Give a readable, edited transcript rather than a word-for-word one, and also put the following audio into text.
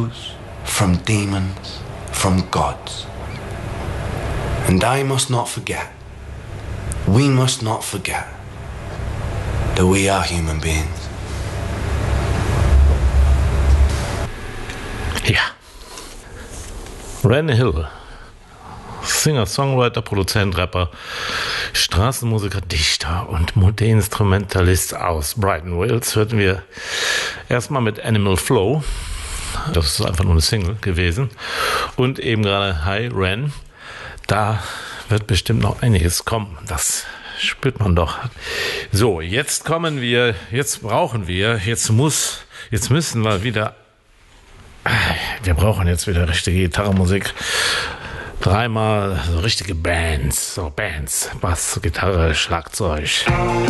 angels, from demons, from gods. And I must not forget, we must not forget, that we are human beings. Ja. Ren Hill. Singer, Songwriter, Produzent, Rapper, Straßenmusiker, Dichter und Multi-Instrumentalist aus Brighton, Wales, hörten wir erstmal mit Animal Flow. Das ist einfach nur eine Single gewesen. Und eben gerade Hi Ren. Da wird bestimmt noch einiges kommen. Das spürt man doch. So, jetzt müssen wir wieder. Wir brauchen jetzt wieder richtige Gitarrenmusik. Dreimal so richtige Bands. So Bands. Bass, Gitarre, Schlagzeug.